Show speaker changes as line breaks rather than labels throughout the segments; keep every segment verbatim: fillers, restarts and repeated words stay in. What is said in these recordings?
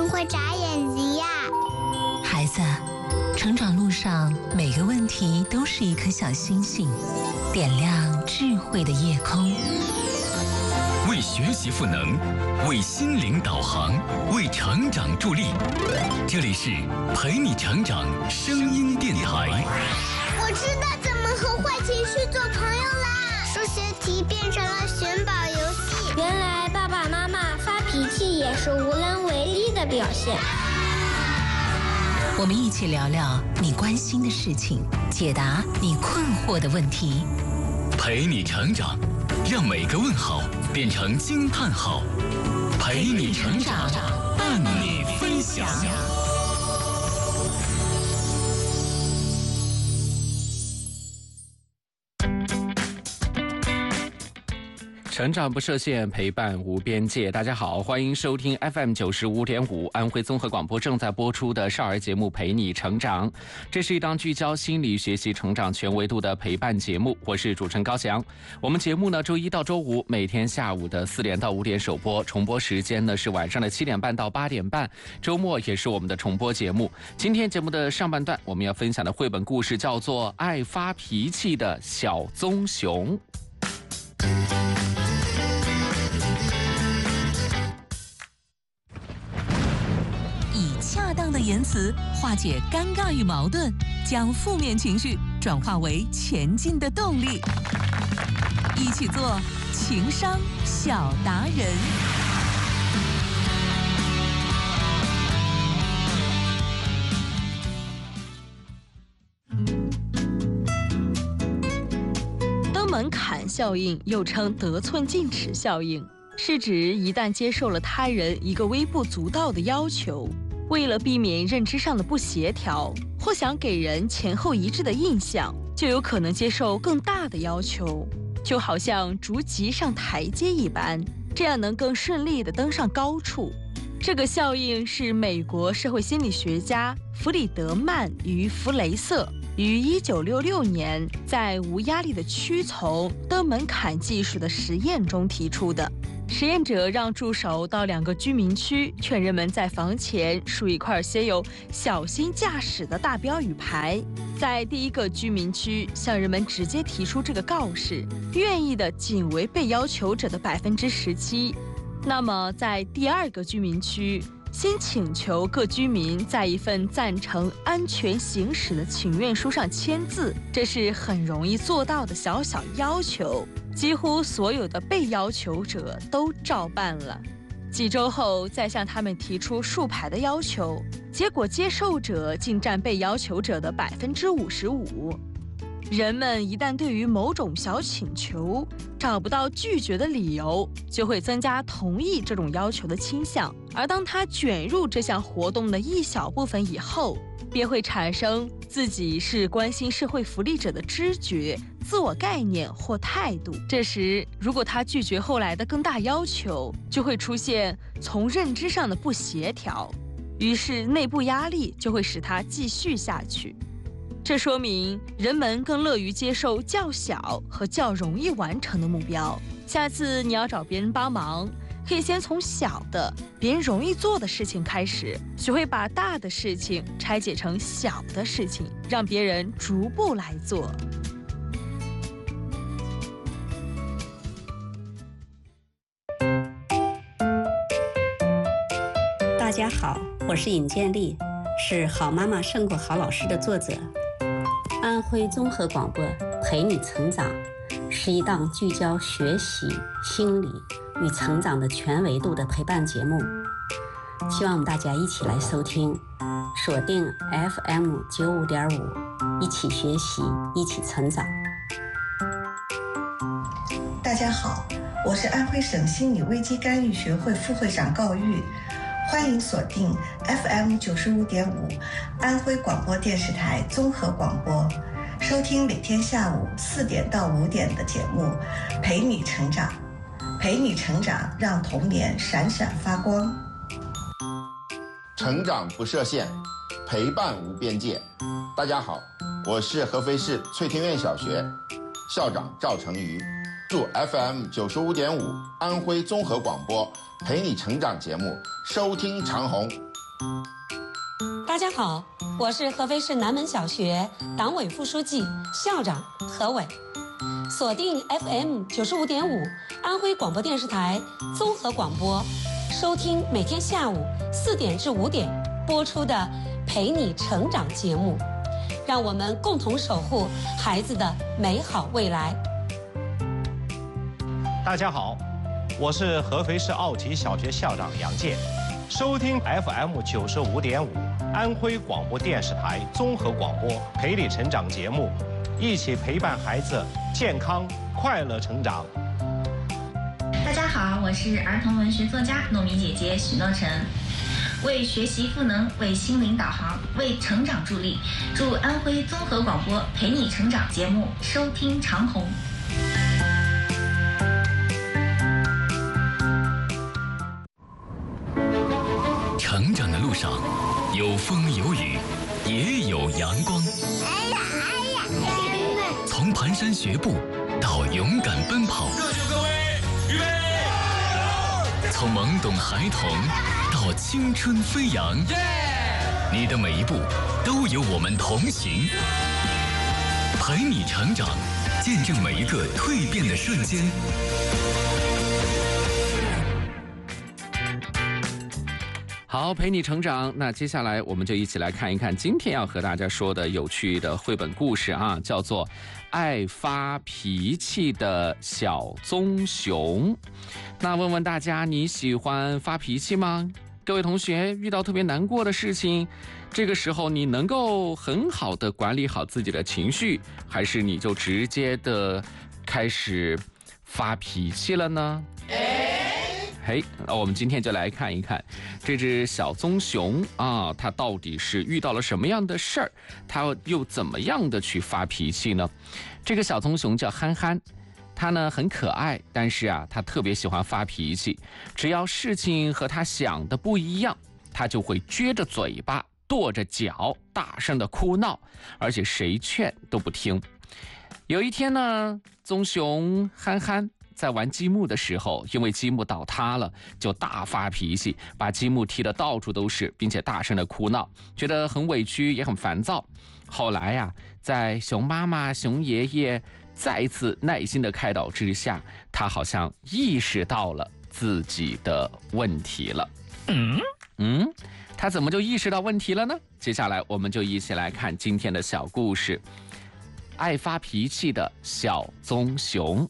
真会眨眼睛呀！
孩子，成长路上每个问题都是一颗小星星，点亮智慧的夜空。
为学习赋能，为心灵导航，为成长助力。这里是陪你成长声音电台。
我知道怎么和坏情绪做朋友啦！数学题变成了寻宝游戏。
原来爸爸妈妈发脾气也是无能为力的表现。
我们一起聊聊你关心的事情，解答你困惑的问题，
陪你成长，让每个问号变成惊叹号，陪你成长，伴你分享。
成长不设限，陪伴无边界。大家好，欢迎收听 F M 九十五点五安徽综合广播正在播出的少儿节目《陪你成长》。这是一档聚焦心理学习成长全维度的陪伴节目，我是主持人高翔。我们节目呢，周一到周五每天下午的四点到五点首播，重播时间呢是晚上的七点半到八点半，周末也是我们的重播节目。今天节目的上半段，我们要分享的绘本故事叫做《爱发脾气的小棕熊》。
恰当的言辞化解尴尬与矛盾，将负面情绪转化为前进的动力。一起做情商小达人。
登门槛效应又称得寸进尺效应，是指一旦接受了他人一个微不足道的要求，为了避免认知上的不协调，或想给人前后一致的印象，就有可能接受更大的要求，就好像逐级上台阶一般，这样能更顺利地登上高处。这个效应是美国社会心理学家弗里德曼与弗雷瑟于一九六六年在无压力的屈从登门槛技术的实验中提出的。实验者让助手到两个居民区，劝人们在房前竖一块写有“小心驾驶”的大标语牌。在第一个居民区，向人们直接提出这个告示，愿意的仅为被要求者的百分之十七。那么，在第二个居民区，先请求各居民在一份赞成安全行驶的请愿书上签字，这是很容易做到的小小要求。几乎所有的被要求者都照办了。几周后，再向他们提出竖牌的要求，结果接受者竟占被要求者的百分之五十五。人们一旦对于某种小请求找不到拒绝的理由，就会增加同意这种要求的倾向，而当他卷入这项活动的一小部分以后，便会产生自己是关心社会福利者的知觉、自我概念或态度。这时，如果他拒绝后来的更大要求，就会出现从认知上的不协调，于是内部压力就会使他继续下去。这说明人们更乐于接受较小和较容易完成的目标。下次你要找别人帮忙，可以先从小的、别人容易做的事情开始，学会把大的事情拆解成小的事情，让别人逐步来做。
大家好，我是尹建莉，是《好妈妈胜过好老师》的作者。安徽综合广播陪你成长是一档聚焦学习、心理与成长的全维度的陪伴节目，希望大家一起来收听，锁定 F M 九五点五，一起学习，一起成长。
大家好，我是安徽省心理危机干预学会副会长高玉，欢迎锁定 F M 九十五点五安徽广播电视台综合广播，收听每天下午四点到五点的节目，陪你成长，陪你成长，让童年闪闪发光。
成长不设限，陪伴无边界。大家好，我是合肥市翠天苑小学校长赵成瑜，祝 F M 九十五点五安徽综合广播陪你成长节目收听长虹，
大家好，我是合肥市南门小学党委副书记、校长何伟。锁定 F M 九十五点五安徽广播电视台综合广播，收听每天下午四点至五点播出的《陪你成长》节目，让我们共同守护孩子的美好未来。
大家好，我是合肥市奥体小学校长杨健。收听 F M 九十五点五安徽广播电视台综合广播《陪你成长》节目，一起陪伴孩子健康快乐成长。
大家好，我是儿童文学作家糯米姐姐许诺晨。为学习赋能，为心灵导航，为成长助力，祝安徽综合广播《陪你成长》节目收听长虹。
成长的路上，有风有雨，也有阳光。
哎呀哎呀哎呀！
从蹒跚学步到勇敢奔跑，
热血各位，预备！
从懵懂孩童到青春飞扬，你的每一步都有我们同行，陪你成长，见证每一个蜕变的瞬间。
好，陪你成长。那接下来我们就一起来看一看今天要和大家说的有趣的绘本故事啊，叫做《爱发脾气的小棕熊》。那问问大家，你喜欢发脾气吗？各位同学，遇到特别难过的事情，这个时候你能够很好的管理好自己的情绪，还是你就直接的开始发脾气了呢？嘿，那我们今天就来看一看这只小棕熊啊，它到底是遇到了什么样的事儿，它又怎么样的去发脾气呢？这个小棕熊叫憨憨，它呢很可爱，但是啊，它特别喜欢发脾气。只要事情和它想的不一样，它就会撅着嘴巴、跺着脚，大声的哭闹，而且谁劝都不听。有一天呢，棕熊憨憨在玩积木的时候，因为积木倒塌了，就大发脾气，把积木踢得到处都是，并且大声的哭闹，觉得很委屈也很烦躁。后来呀、啊，在熊妈妈、熊爷爷再次耐心的开导之下，他好像意识到了自己的问题了。嗯嗯，他怎么就意识到问题了呢？接下来我们就一起来看今天的小故事。爱发脾气的小棕熊。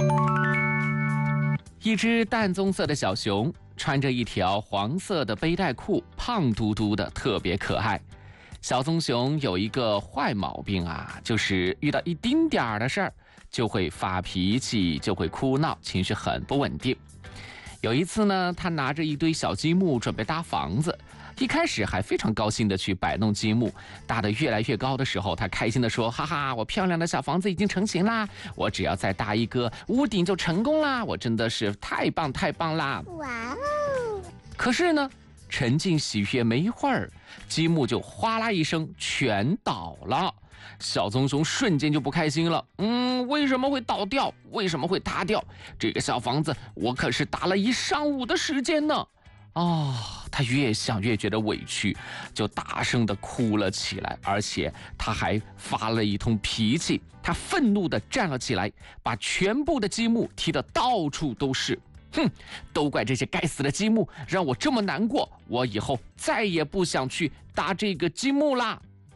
一只淡棕色的小熊，穿着一条黄色的背带裤，胖嘟嘟的，特别可爱。小棕熊有一个坏毛病啊，就是遇到一丁点儿的事儿就会发脾气，就会哭闹，情绪很不稳定。有一次呢，他拿着一堆小积木准备搭房子，一开始还非常高兴的去摆弄积木，搭得越来越高的时候，他开心的说：哈哈，我漂亮的小房子已经成型啦，我只要再搭一个屋顶就成功啦，我真的是太棒太棒啦！哇哦！可是呢，沉浸喜悦没一会儿，积木就哗啦一声全倒了。小棕熊瞬间就不开心了，嗯，为什么会倒掉？为什么会塌掉？这个小房子我可是搭了一上午的时间呢！哦，他越想越觉得委屈，就大声的哭了起来，而且他还发了一通脾气。他愤怒的站了起来，把全部的积木踢得到处都是。哼，都怪这些该死的积木，让我这么难过，我以后再也不想去搭这个积木啦。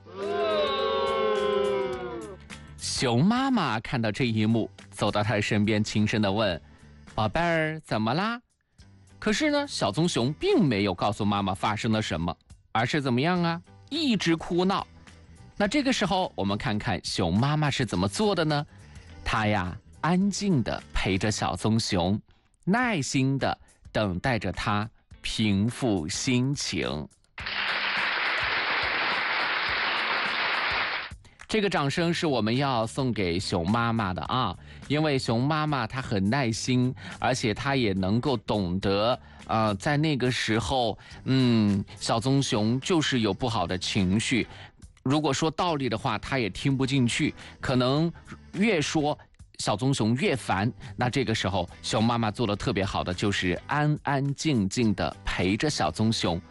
熊妈妈看到这一幕，走到他身边，轻声地问：宝贝儿，怎么啦？可是呢，小棕熊并没有告诉妈妈发生了什么，而是怎么样啊？一直哭闹。那这个时候，我们看看熊妈妈是怎么做的呢？她呀，安静地陪着小棕熊，耐心地等待着它平复心情。这个掌声是我们要送给熊妈妈的啊，因为熊妈妈她很耐心，而且她也能够懂得，呃，在那个时候，嗯，小棕熊就是有不好的情绪，如果说道理的话，她也听不进去，可能越说小棕熊越烦。那这个时候，熊妈妈做的特别好的就是安安静静的陪着小棕熊。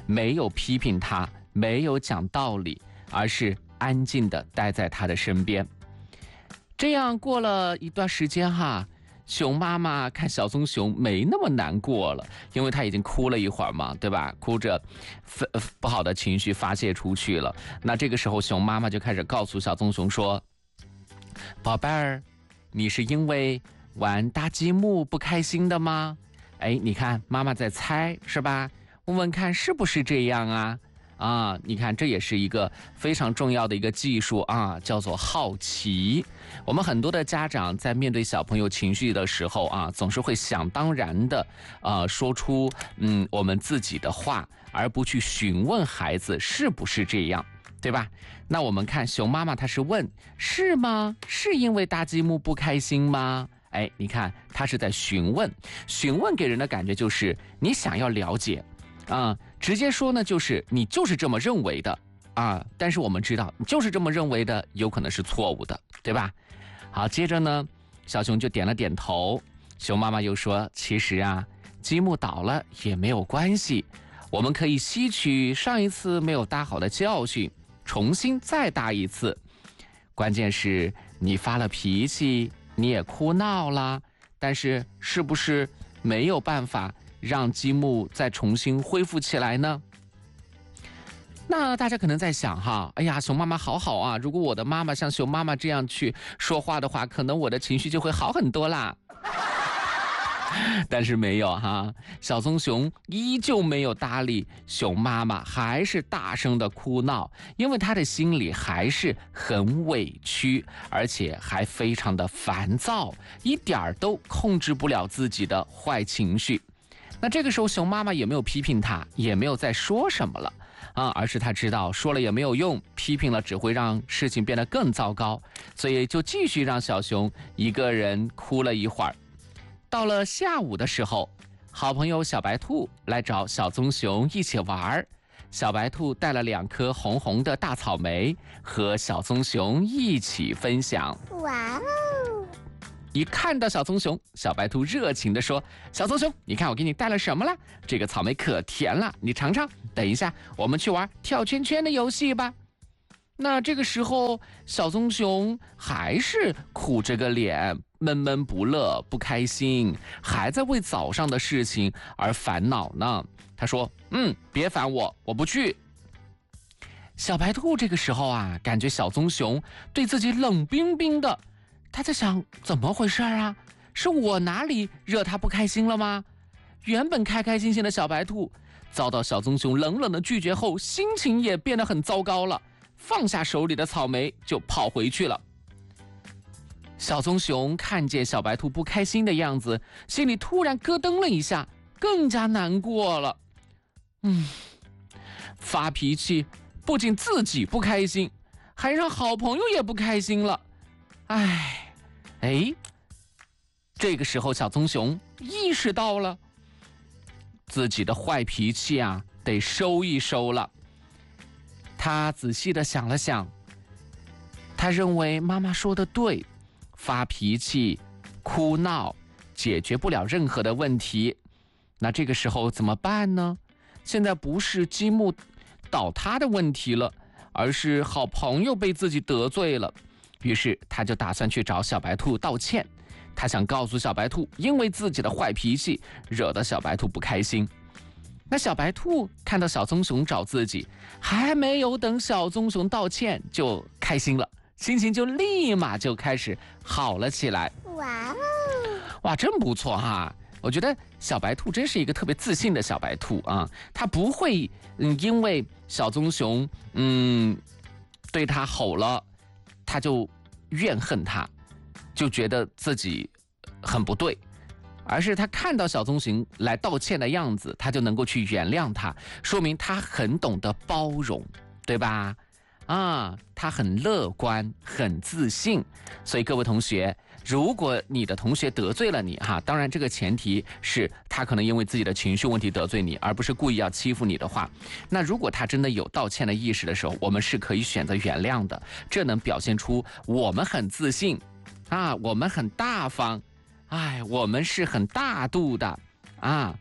没有批评他，没有讲道理，而是安静地待在他的身边。这样过了一段时间哈，熊妈妈看小棕熊没那么难过了，因为他已经哭了一会儿嘛，对吧？哭着不好的情绪发泄出去了。那这个时候熊妈妈就开始告诉小棕熊说，宝贝儿，你是因为玩搭积木不开心的吗？哎，你看妈妈在猜是吧？问问看是不是这样啊？啊，你看这也是一个非常重要的一个技术啊，叫做好奇。我们很多的家长在面对小朋友情绪的时候啊，总是会想当然的呃说出嗯我们自己的话，而不去询问孩子是不是这样，对吧？那我们看熊妈妈她是问，是吗？是因为搭积木不开心吗？哎，你看她是在询问，询问给人的感觉就是你想要了解啊、呃，直接说呢就是你就是这么认为的啊，但是我们知道你就是这么认为的有可能是错误的，对吧？好，接着呢小熊就点了点头，熊妈妈又说，其实啊积木倒了也没有关系，我们可以吸取上一次没有搭好的教训，重新再搭一次，关键是你发了脾气，你也哭闹了，但是是不是没有办法让积木再重新恢复起来呢？那大家可能在想哈，哎呀，熊妈妈好好啊，如果我的妈妈像熊妈妈这样去说话的话，可能我的情绪就会好很多啦。但是没有哈，小棕熊依旧没有搭理熊妈妈，还是大声的哭闹，因为他的心里还是很委屈，而且还非常的烦躁，一点都控制不了自己的坏情绪。那这个时候熊妈妈也没有批评他，也没有再说什么了啊，而是他知道说了也没有用，批评了只会让事情变得更糟糕，所以就继续让小熊一个人哭了一会儿。到了下午的时候，好朋友小白兔来找小棕熊一起玩，小白兔带了两颗红红的大草莓和小棕熊一起分享。
哇哦！
一看到小棕熊，小白兔热情地说，小棕熊，你看我给你带了什么了？这个草莓可甜了，你尝尝，等一下我们去玩跳圈圈的游戏吧。那这个时候小棕熊还是苦着个脸，闷闷不乐，不开心，还在为早上的事情而烦恼呢。他说，嗯，别烦我，我不去。小白兔这个时候啊，感觉小棕熊对自己冷冰冰的，他在想，怎么回事啊？是我哪里惹他不开心了吗？原本开开心心的小白兔遭到小棕熊冷冷的拒绝后，心情也变得很糟糕了，放下手里的草莓就跑回去了。小棕熊看见小白兔不开心的样子，心里突然咯噔了一下，更加难过了。嗯，发脾气不仅自己不开心，还让好朋友也不开心了。哎，哎，这个时候小棕熊意识到了自己的坏脾气啊，得收一收了。他仔细地想了想，他认为妈妈说的对，发脾气、哭闹解决不了任何的问题。那这个时候怎么办呢？现在不是积木倒塌的问题了，而是好朋友被自己得罪了。于是他就打算去找小白兔道歉，他想告诉小白兔，因为自己的坏脾气惹得小白兔不开心。那小白兔看到小棕熊找自己，还没有等小棕熊道歉就开心了，心情就立马就开始好了起来。
哇哦，
哇，真不错哈！我觉得小白兔真是一个特别自信的小白兔啊，它不会嗯因为小棕熊嗯对它吼了，它就怨恨它，就觉得自己很不对。而是他看到小棕熊来道歉的样子，他就能够去原谅他，说明他很懂得包容，对吧？啊，他很乐观，很自信。所以各位同学，如果你的同学得罪了你哈，当然这个前提是他可能因为自己的情绪问题得罪你，而不是故意要欺负你的话，那如果他真的有道歉的意识的时候，我们是可以选择原谅的，这能表现出我们很自信啊，我们很大方。哎，我们是很大度的啊，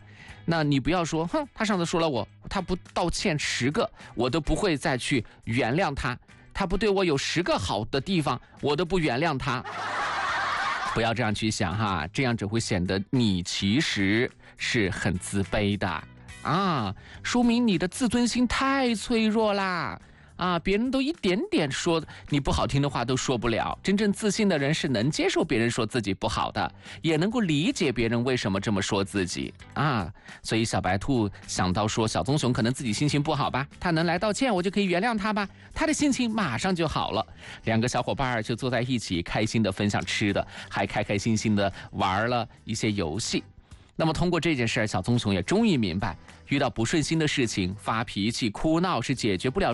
那你不要说，哼，他上次说了我，他不道歉十个，我都不会再去原谅他。他不对我有十个好的地方，我都不原谅他。不要这样去想哈，这样只会显得你其实是很自卑的啊，说明你的自尊心太脆弱啦。啊，别人都一点点说你不好听的话都说不了。真正自信的人是能接受别人说自己不好的，也能够理解别人为什么这么说自己啊。所以小白兔想到说小棕熊可能自己心情不好吧，他能来道歉，我就可以原谅他吧，他的心情马上就好了。两个小伙伴就坐在一起，开心的分享吃的，还开开心心的玩了一些游戏。那么通过这件事，小棕熊也终于明白，遇到不顺心的事情，发脾气、哭闹是解决不了